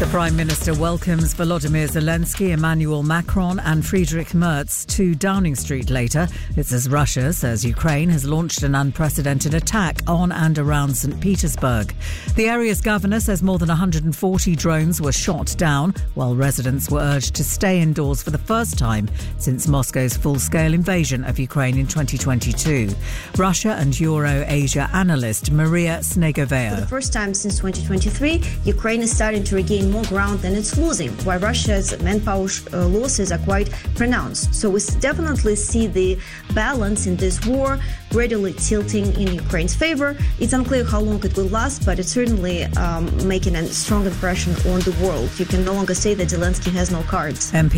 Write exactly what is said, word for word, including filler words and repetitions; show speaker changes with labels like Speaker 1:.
Speaker 1: The Prime Minister welcomes Volodymyr Zelensky, Emmanuel Macron and Friedrich Merz to Downing Street later. It's as Russia says Ukraine has launched an unprecedented attack on and around Saint Petersburg. The area's governor says more than one hundred forty drones were shot down, while residents were urged to stay indoors for the first time since Moscow's full-scale invasion of Ukraine in twenty twenty-two. Russia and Euro-Asia analyst Maria Snegovaya.
Speaker 2: For the first time since twenty twenty-three, Ukraine is starting to regain more ground than it's losing, while Russia's manpower uh, losses are quite pronounced. So we definitely see the balance in this war gradually tilting in Ukraine's favor. It's unclear how long it will last, but it's certainly um, making a strong impression on the world. You can no longer say that Zelensky has no cards.
Speaker 1: M P